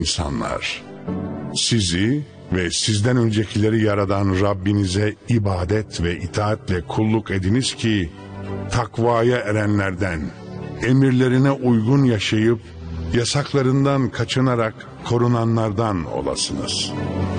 İnsanlar, sizi ve sizden öncekileri yaradan Rabbinize ibadet ve itaatle kulluk ediniz ki takvaya erenlerden, emirlerine uygun yaşayıp yasaklarından kaçınarak korunanlardan olasınız.